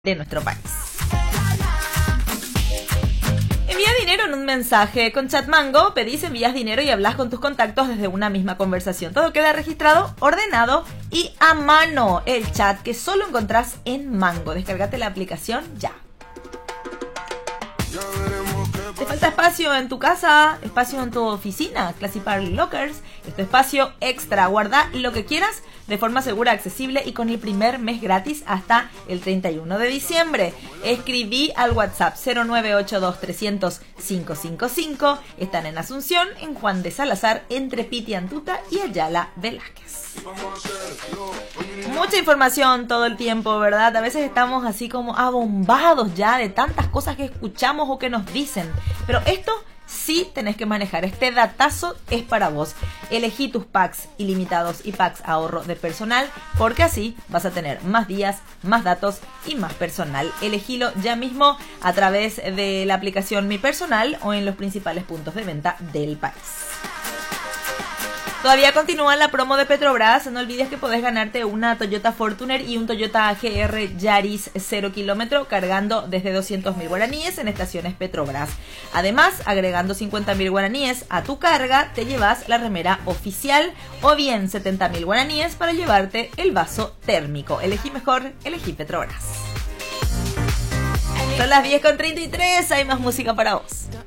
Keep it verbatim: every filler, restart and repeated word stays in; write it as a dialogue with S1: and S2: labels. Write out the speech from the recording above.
S1: de nuestro país. Envía dinero en un mensaje. Con Chatmango pedís, envías dinero y hablas con tus contactos desde una misma conversación. Todo queda registrado, ordenado y a mano. El chat que solo encontrás en Mango. Descárgate la aplicación ya. ¿Te falta espacio en tu casa? ¿Espacio en tu oficina? Classify Lockers es tu espacio extra. Guarda lo que quieras de forma segura, accesible y con el primer mes gratis hasta el treinta y uno de diciembre. Escribí al WhatsApp cero nueve ocho dos trescientos cinco cinco cinco. Están en Asunción, en Juan de Salazar, entre Piti Antuta y Ayala Velázquez. Mucha información todo el tiempo, ¿verdad? A veces estamos así como abombados ya de tantas cosas que escuchamos o que nos dicen. Pero esto sí tenés que manejar. Este datazo es para vos. Elegí tus packs ilimitados y packs ahorro de personal, porque así vas a tener más días, más datos y más personal. Elegilo ya mismo a través de la aplicación Mi Personal o en los principales puntos de venta del país. Todavía continúa la promo de Petrobras. No olvides que podés ganarte una Toyota Fortuner y un Toyota G R Yaris cero kilómetro cargando desde doscientos mil guaraníes en estaciones Petrobras. Además, agregando cincuenta mil guaraníes a tu carga, te llevas la remera oficial o bien setenta mil guaraníes para llevarte el vaso térmico. Elegí mejor, elegí Petrobras. Son las diez con treinta y tres, hay más música para vos.